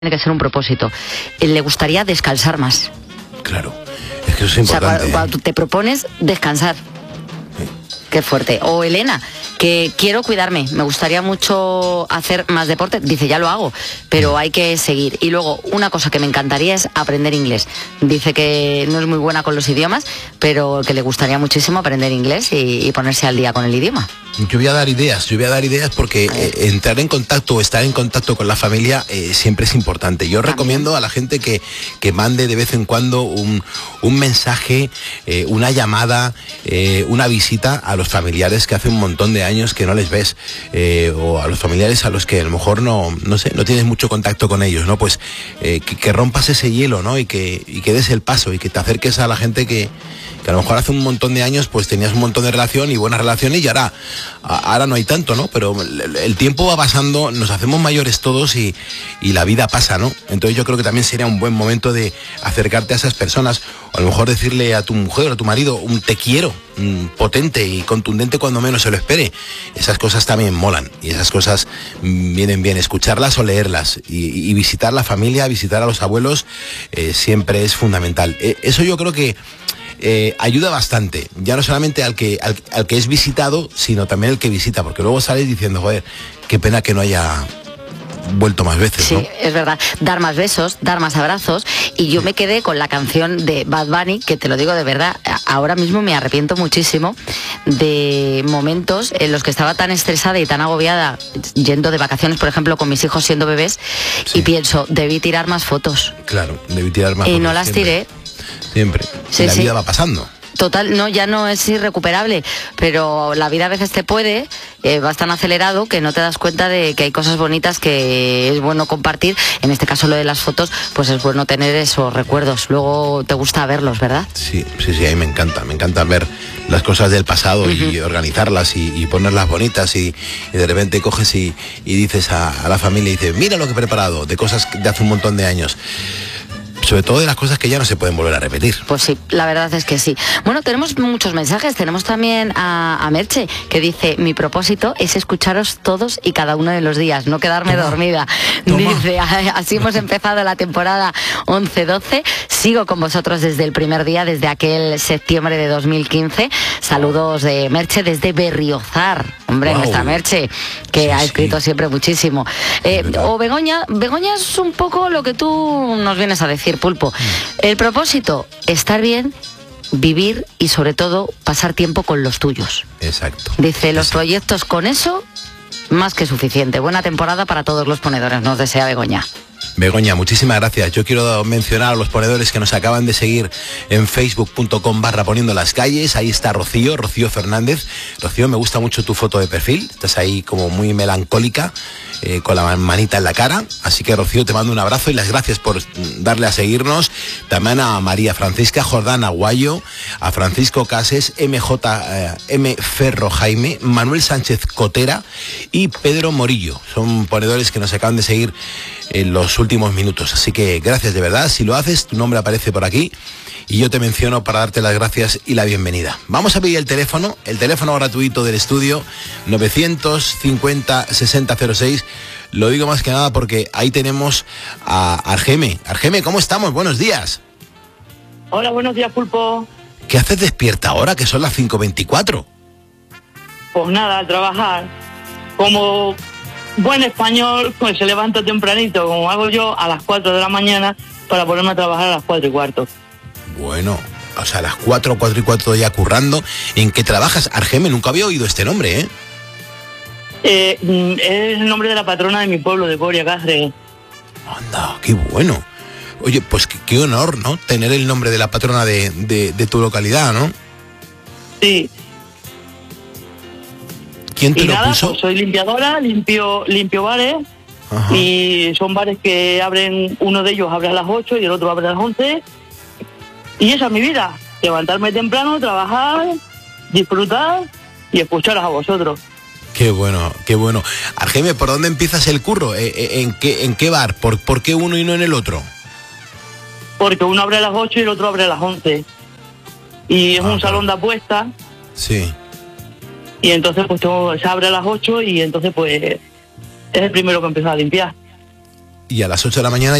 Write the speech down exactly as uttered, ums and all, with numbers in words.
tiene que ser un propósito. Le gustaría descansar más. Claro, es que eso es importante. O sea, cuando, cuando te propones descansar. Sí. Qué fuerte. O Elena, que quiero cuidarme, me gustaría mucho hacer más deporte. Dice, ya lo hago, pero hay que seguir. Y luego, una cosa que me encantaría es aprender inglés. Dice que no es muy buena con los idiomas, pero que le gustaría muchísimo aprender inglés y, y ponerse al día con el idioma. Yo voy a dar ideas, yo voy a dar ideas porque eh, entrar en contacto o estar en contacto con la familia eh, siempre es importante. Yo También. recomiendo a la gente que, que mande de vez en cuando un, un mensaje, eh, una llamada, eh, una visita a los familiares que hace un montón de años que no les ves, eh, o a los familiares a los que a lo mejor no, no sé, no tienes mucho contacto con ellos, ¿no? Pues eh, que, que rompas ese hielo, ¿no? Y que, y que des el paso y que te acerques a la gente que, que a lo mejor hace un montón de años pues tenías un montón de relación y buenas relaciones y ahora ahora no hay tanto, ¿no? Pero el tiempo va pasando, nos hacemos mayores todos y, y la vida pasa, ¿no? Entonces yo creo que también sería un buen momento de acercarte a esas personas, o a lo mejor decirle a tu mujer o a tu marido un te quiero, un potente y contundente cuando menos se lo espere. Esas cosas también molan y esas cosas vienen bien, escucharlas o leerlas y, y visitar la familia, visitar a los abuelos eh, siempre es fundamental. Eh, eso yo creo que Eh, ayuda bastante, ya no solamente al que, al, al que es visitado, sino también el que visita, porque luego sales diciendo, joder, qué pena que no haya vuelto más veces, sí, ¿no? Es verdad, dar más besos, dar más abrazos. Y yo me quedé con la canción de Bad Bunny, que te lo digo de verdad, ahora mismo me arrepiento muchísimo de momentos en los que estaba tan estresada y tan agobiada yendo de vacaciones, por ejemplo, con mis hijos siendo bebés, sí. Y pienso, debí tirar más fotos. Claro, debí tirar más y fotos. Y no las siempre. tiré. Siempre. Sí, y la sí. vida va pasando. Total, no, ya no es irrecuperable, pero la vida a veces te puede, eh, vas tan acelerado que no te das cuenta de que hay cosas bonitas que es bueno compartir. En este caso lo de las fotos, pues es bueno tener esos recuerdos, luego te gusta verlos, ¿verdad? Sí, sí, sí, a mí me encanta, me encanta ver las cosas del pasado, uh-huh. y organizarlas y, y ponerlas bonitas y, y de repente coges y, y dices a, a la familia y dices, mira lo que he preparado, de cosas de hace un montón de años. Sobre todo de las cosas que ya no se pueden volver a repetir. Pues sí, la verdad es que sí. Bueno, tenemos muchos mensajes. Tenemos también a, a Merche, que dice, mi propósito es escucharos todos y cada uno de los días, no quedarme Toma. dormida. Toma. Dice, así hemos empezado la temporada once doce. Sigo con vosotros desde el primer día, desde aquel septiembre de dos mil quince. Saludos de Merche desde Berriozar. Hombre, wow. Nuestra Merche, que sí, ha escrito sí. siempre muchísimo. Eh, o Begoña, Begoña es un poco lo que tú nos vienes a decir, Pulpo. El propósito, estar bien, vivir y sobre todo pasar tiempo con los tuyos. Exacto. Dice, los Exacto. proyectos con eso, más que suficiente. Buena temporada para todos los ponedores, nos desea Begoña. Begoña, muchísimas gracias. Yo quiero mencionar a los ponedores que nos acaban de seguir en facebook punto com barra poniendo las calles. Ahí está Rocío, Rocío Fernández. Rocío, me gusta mucho tu foto de perfil. Estás ahí como muy melancólica, eh, con la manita en la cara. Así que, Rocío, te mando un abrazo y las gracias por darle a seguirnos. También a María Francisca Jordán Aguayo, a Francisco Cases, M J eh, M Ferro Jaime, Manuel Sánchez Cotera y Pedro Morillo. Son ponedores que nos acaban de seguir en los últimos minutos, así que gracias de verdad. Si lo haces, tu nombre aparece por aquí y yo te menciono para darte las gracias y la bienvenida. Vamos a pedir el teléfono, el teléfono gratuito del estudio, novecientos cincuenta sesenta cero seis. Lo digo más que nada porque ahí tenemos a Argeme. Argeme, ¿cómo estamos? Buenos días. Hola, buenos días, Pulpo. ¿Qué haces despierta ahora, que son las cinco veinticuatro? Pues nada, a trabajar. Como buen español, pues se levanta tempranito, como hago yo, a las cuatro de la mañana para ponerme a trabajar a las cuatro y cuarto. Bueno, o sea, a las cuatro, cuatro y cuarto ya currando. ¿En qué trabajas? Argeme, nunca había oído este nombre, ¿eh? Eh, es el nombre de la patrona de mi pueblo, de Coria, Cáceres. Anda, qué bueno. Oye, pues qué, qué honor, ¿no? Tener el nombre de la patrona de, de, de tu localidad, ¿no? Sí. ¿Quién te y lo nada, puso? Pues soy limpiadora, limpio limpio bares. Ajá. Y son bares que abren, uno de ellos abre a las ocho y el otro abre a las once. Y esa es mi vida, levantarme temprano, trabajar, disfrutar y escucharos a vosotros. Qué bueno, qué bueno. Argeme, ¿por dónde empiezas el curro? ¿En qué, en qué bar? ¿Por, ¿Por qué uno y no en el otro? Porque uno abre a las ocho y el otro abre a las once. Y es ah, un claro. salón de apuestas. Sí. Y entonces pues todo, se abre a las ocho y entonces pues es el primero que empieza a limpiar. y a las ocho de la mañana